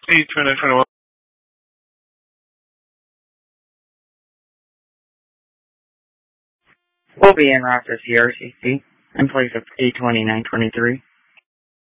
2021. We'll be in Rochester, CRCC, in place of A2923.